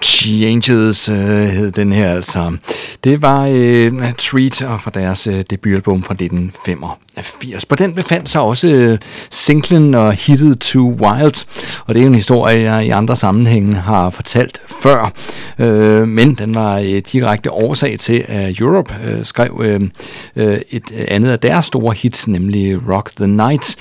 Changes hed den her altså. Det var Treat og fra deres debutalbum fra 1985. På den befandt sig også singlen og hittet Too Wild, og det er jo en historie, jeg i andre sammenhænge har fortalt før, men den var direkte årsag til, at Europe skrev et andet af deres store hits, nemlig Rock the Night.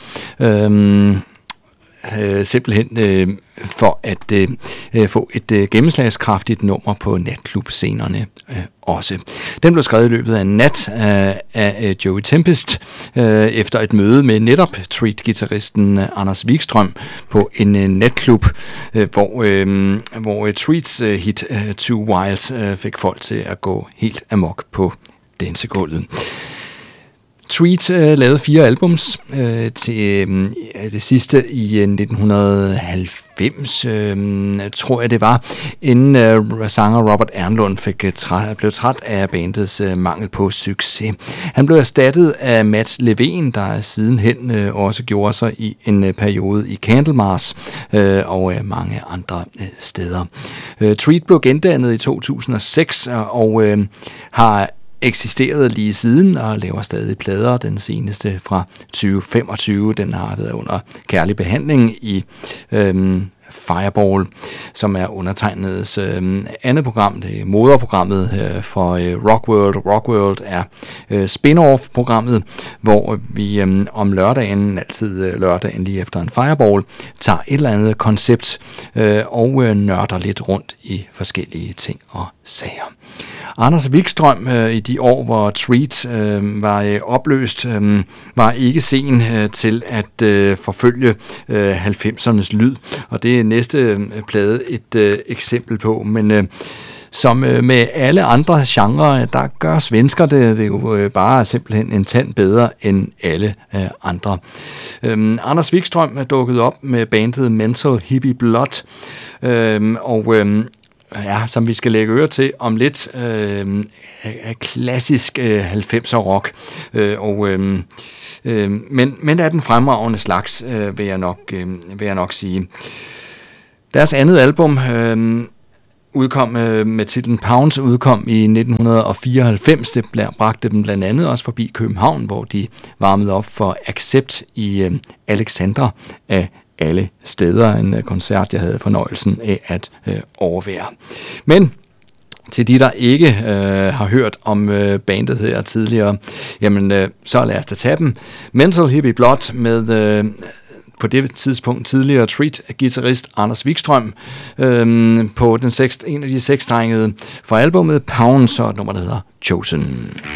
Simpelthen for at få et gennemslagskraftigt nummer på natklubscenerne også. Den blev skrevet i løbet af en nat af Joey Tempest efter et møde med netop Treat-gitarristen Anders Wikström på en natklub, hvor Treats hit Too Wild fik folk til at gå helt amok på dansegulvet. Treat lavede 4 albums til det sidste i 1990, tror jeg det var, inden sanger Robert Ernlund blev træt af bandets mangel på succes. Han blev erstattet af Mats Levén, der sidenhen også gjorde sig i en periode i Candlemass og mange andre steder. Treat blev gendannet i 2006 og har eksisteret lige siden og laver stadig plader. Den seneste fra 2025, den har været under kærlig behandling i Fireball, som er undertegnets andet program. Det er moderprogrammet for Rockworld. Rockworld er spin-off-programmet, hvor vi om lørdagen, altid lørdagen lige efter en Fireball, tager et eller andet koncept og nørder lidt rundt i forskellige ting og sager. Anders Wikström i de år, hvor Treat var opløst, var ikke sen til at forfølge 90'ernes lyd, og det er næste plade et eksempel på, men som med alle andre genrer, der gør svensker det er jo bare simpelthen en tand bedre end alle andre. Anders Wikström dukkede op med bandet Mental Hippie Blood, som vi skal lægge øre til om lidt, af klassisk 90'er rock, men af den fremragende slags, vil jeg nok sige. Deres andet album udkom med titlen Pounds, udkom i 1994. Det bragte dem blandt andet også forbi København, hvor de varmede op for Accept i Alexandra af alle steder. En koncert, jeg havde fornøjelsen af at overvære. Men til de, der ikke har hørt om bandet her tidligere, jamen så lad os da tage dem. Mental Hippie Blood med på det tidspunkt tidligere Treat-guitarist Anders Wikström på en af de 6-strengede fra albumet Pounds, og nummer der hedder Chosen.